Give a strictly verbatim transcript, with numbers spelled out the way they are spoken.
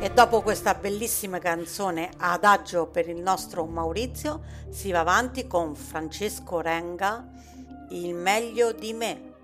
E dopo questa bellissima canzone Adagio per il nostro Maurizio, si va avanti con Francesco Renga, Il meglio di me.